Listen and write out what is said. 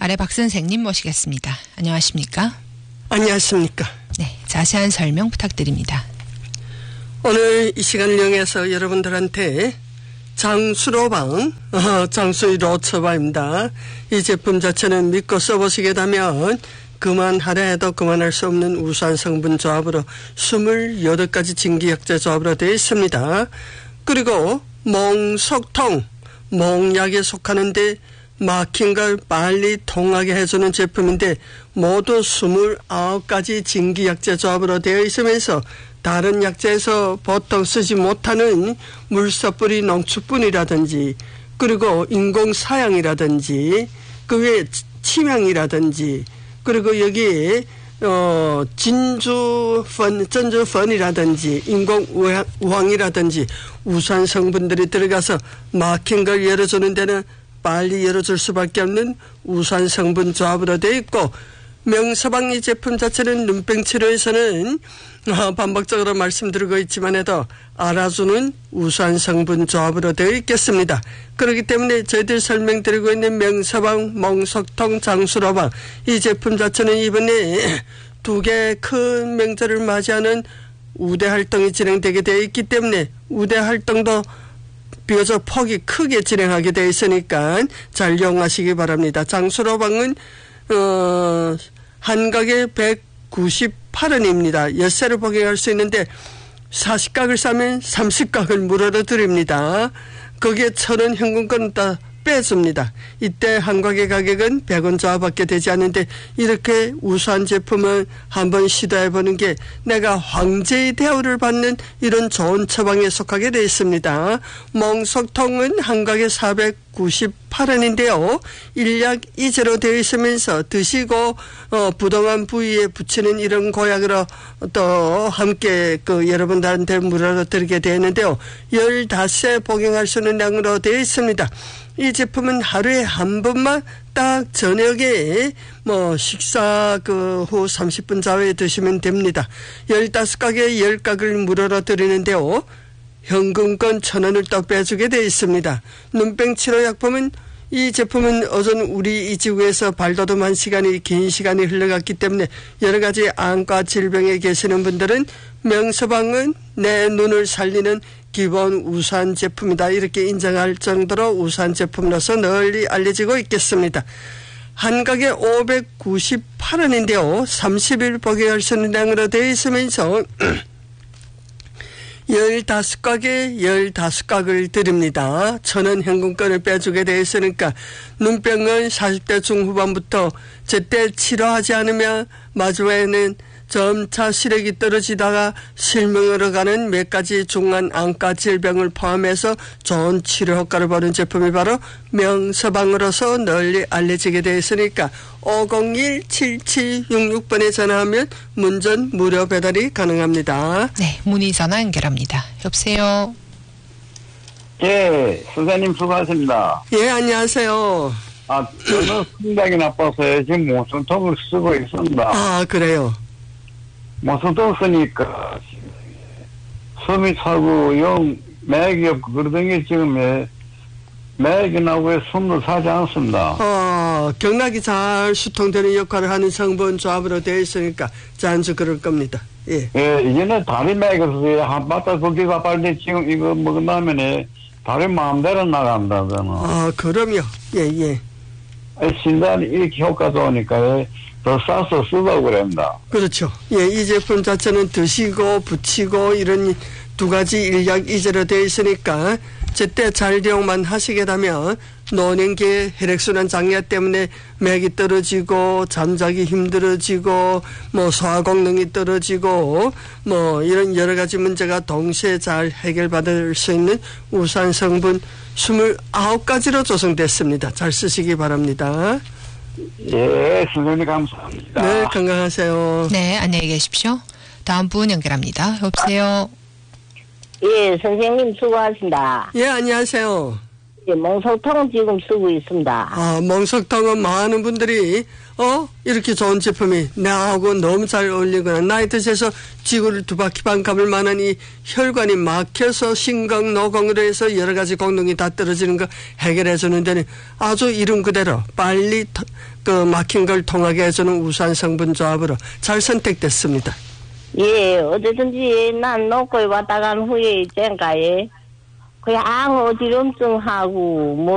아래 박 선생님 모시겠습니다. 안녕하십니까? 안녕하십니까? 네, 자세한 설명 부탁드립니다. 오늘 이 시간을 이용해서 여러분들한테 장수로방, 장수의 로처바입니다. 이 제품 자체는 믿고 써보시게 되면 그만하려 해도 그만할 수 없는 우수한 성분 조합으로 28가지 진기약재 조합으로 되어 있습니다. 그리고 몽석통, 몽약에 속하는데 막힌 걸 빨리 통하게 해주는 제품인데 모두 29가지 진기약재 조합으로 되어 있으면서 다른 약재에서 보통 쓰지 못하는 물소뿌리 농축분이라든지 그리고 인공사양이라든지 그 외에 침향이라든지 그리고 여기에 전주펀이라든지 인공우황이라든지 우수한 성분들이 들어가서 막힌 걸 열어주는 데는 빨리 열어줄 수밖에 없는 우수한 성분 조합으로 되어 있고 명서방 이 제품 자체는 눈병 치료에서는 반복적으로 말씀드리고 있지만 해도 알아주는 우수한 성분 조합으로 되어 있겠습니다. 그렇기 때문에 저희들 설명드리고 있는 명서방, 몽석통, 장수로방 이 제품 자체는 이번에 2개 큰 명절을 맞이하는 우대 활동이 진행되게 되어 있기 때문에 우대 활동도 비교적 폭이 크게 진행하게 되어 있으니까 잘 이용하시기 바랍니다. 장수로방은 한 가게 198원입니다. 엿새를 복용할 수 있는데 40각을 싸면 30각을 무료로 드립니다. 거기에 1,000원 현금권은 다 빼줍니다. 이때 한 가게 가격은 100원 저하밖에 되지 않는데 이렇게 우수한 제품을 한번 시도해보는 게 내가 황제의 대우를 받는 이런 좋은 처방에 속하게 되어 있습니다. 몽석통은 한 가게 498원인데요. 일약 이제로 되어 있으면서 드시고 부동한 부위에 붙이는 이런 고약으로 또 함께 여러분들한테 무료로 드리게 되었는데요. 15세 복용할 수 있는 양으로 되어 있습니다. 이 제품은 하루에 한 번만 딱 저녁에 식사 후 30분 자후에 드시면 됩니다. 15가게 10각을 무료로 드리는데요. 현금권 1,000원을 또 빼주게 되어 있습니다. 눈병 치료약품은 이 제품은 어전 우리 이 지구에서 발돋움한 시간이 긴 시간이 흘러갔기 때문에 여러 가지 암과 질병에 계시는 분들은 명서방은 내 눈을 살리는 기본 우수한 제품이다. 이렇게 인정할 정도로 우수한 제품으로서 널리 알려지고 있겠습니다. 한 가게 598원인데요. 30일 복용할 수 있는 양으로 되어 있으면서 15가게 15각을 드립니다. 1,000원 현금권을 빼주게 되어 있으니까 눈병은 40대 중후반부터 제때 치료하지 않으면 마지막에는 점차 시력이 떨어지다가 실명으로 가는 몇 가지 중한 안과 질병을 포함해서 좋은 치료 효과를 보는 제품이 바로 명서방으로서 널리 알려지게 되어 있으니까 501-7766번에 전화하면 문전 무료 배달이 가능합니다. 네, 문의 전화 연결합니다. 여보세요. 예, 선생님 수고하십니다. 예, 안녕하세요. 저는 심장이 나빠서요. 지금 몽석통을 쓰고 있습니다. 아, 그래요? 몽석통 쓰니까 숨이 차고 영 맥이 없고 그러던 게 지금 맥이 나고 숨도 차지 않습니다. 경락이 잘 수통되는 역할을 하는 성분 조합으로 되어 있으니까 잔주 그럴 겁니다. 예. 예, 이제는 다리 맥이 없어요. 한 바닥 거기가 빨리 지금 이거 먹은 다음에 다리 마음대로 나간다, 저는. 그럼요. 예. 신단이 이렇게 효과 좋으니까 더 싸서 쓰고 그럽니다. 그렇죠. 예, 이 제품 자체는 드시고 붙이고 이런 2가지 일약 이제로 되어 있으니까 제때 잘 이용만 하시게 되면 노년기에 혈액순환 장애 때문에 맥이 떨어지고 잠자기 힘들어지고 소화功能이 떨어지고 이런 여러 가지 문제가 동시에 잘 해결받을 수 있는 우수한 성분 29가지로 조성됐습니다. 잘 쓰시기 바랍니다. 예, 선생님 감사합니다. 네, 건강하세요. 네, 안녕히 계십시오. 다음 분 연결합니다. 여보세요. 예, 선생님 수고하십니다. 예, 안녕하세요. 몽석통 지금 쓰고 있습니다. 아, 몽석통은 많은 분들이 이렇게 좋은 제품이 나하고 너무 잘 어울리거나 나이 드셔서 지구를 두 바퀴 반 감을 만한 이 혈관이 막혀서 심경, 노공으로 해서 여러 가지功能이 다 떨어지는 거 해결해 주는 데는 아주 이름 그대로 빨리 그 막힌 걸 통하게 해주는 우수한 성분 조합으로 잘 선택됐습니다. 예, 어디든지 난 놓고 왔다 간 후에 있잖아요. 그냥 어지럼증하고